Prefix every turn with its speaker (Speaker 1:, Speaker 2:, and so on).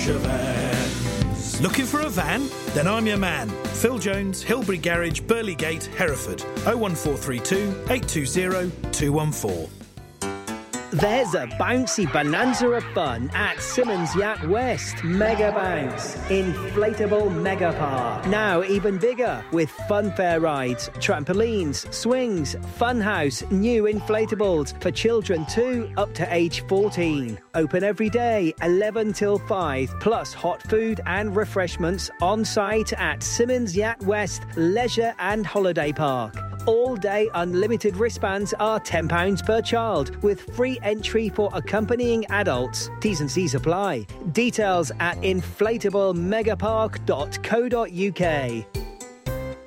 Speaker 1: Lancashire Vans. Looking for a van? Then I'm your man. Phil Jones, Hilbury Garage, Burley Gate, Hereford. 01432 820 214.
Speaker 2: There's a bouncy bonanza of fun at Simmons Yacht West. Mega Bounce. Inflatable Mega Park. Now even bigger with funfair rides, trampolines, swings, funhouse, new inflatables for children too up to age 14. Open every day, 11 till 5, plus hot food and refreshments on site at Simmons Yacht West Leisure and Holiday Park. All-day unlimited wristbands are £10 per child, with free entry for accompanying adults. T's and C's apply. Details at inflatablemegapark.co.uk.